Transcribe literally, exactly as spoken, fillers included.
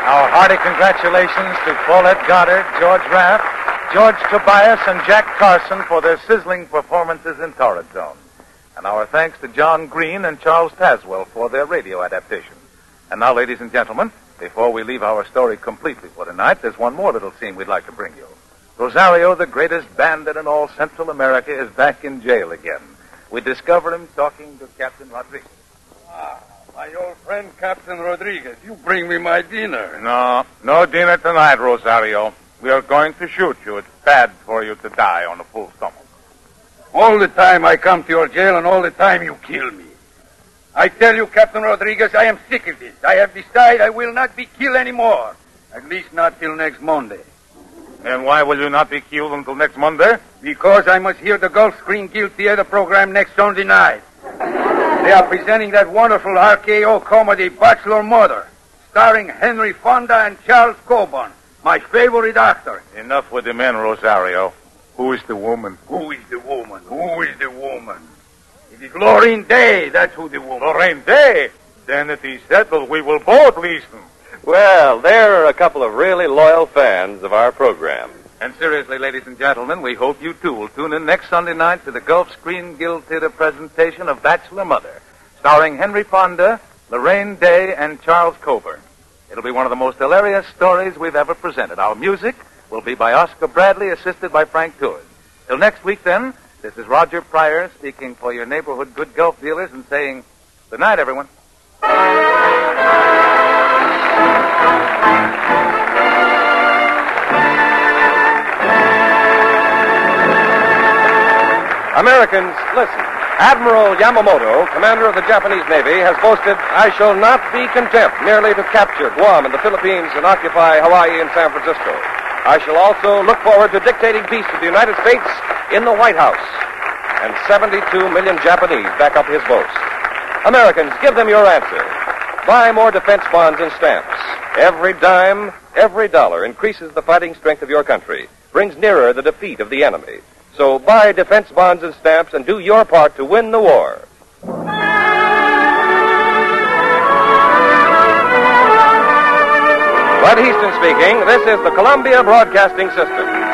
Our hearty congratulations to Paulette Goddard, George Raff, George Tobias, and Jack Carson for their sizzling performances in Torrid Zone. And our thanks to John Green and Charles Tazwell for their radio adaptation. And now, ladies and gentlemen, before we leave our story completely for tonight, there's one more little scene we'd like to bring you. Rosario, the greatest bandit in all Central America, is back in jail again. We discover him talking to Captain Rodriguez. Ah, my old friend Captain Rodriguez, you bring me my dinner. No, no dinner tonight, Rosario. We are going to shoot you. It's bad for you to die on a full stomach. All the time I come to your jail and all the time you kill me. I tell you, Captain Rodriguez, I am sick of this. I have decided I will not be killed anymore. At least not till next Monday. And why will you not be killed until next Monday? Because I must hear the Gulf Screen Guild Theater program next Sunday night. They are presenting that wonderful R K O comedy, Bachelor Mother, starring Henry Fonda and Charles Coburn, my favorite actor. Enough with the men, Rosario. Who is the woman? Who is the woman? Who is the woman? It is Lorraine Day, that's who the woman. Lorraine Day? Then it is settled. We will both listen. Well, there are a couple of really loyal fans of our program. And seriously, ladies and gentlemen, we hope you too will tune in next Sunday night to the Gulf Screen Guild Theater presentation of Bachelor Mother, starring Henry Fonda, Lorraine Day, and Charles Coburn. It'll be one of the most hilarious stories we've ever presented. Our music will be by Oscar Bradley, assisted by Frank Tours. Till next week, then, this is Roger Pryor speaking for your neighborhood good Gulf dealers and saying good night, everyone. Americans, listen. Admiral Yamamoto, commander of the Japanese Navy, has boasted, "I shall not be content merely to capture Guam and the Philippines and occupy Hawaii and San Francisco. I shall also look forward to dictating peace to the United States in the White House." And seventy-two million Japanese back up his boast. Americans, give them your answer. Buy more defense bonds and stamps. Every dime, every dollar increases the fighting strength of your country, brings nearer the defeat of the enemy. So buy defense bonds and stamps and do your part to win the war. Bud Easton speaking. This is the Columbia Broadcasting System.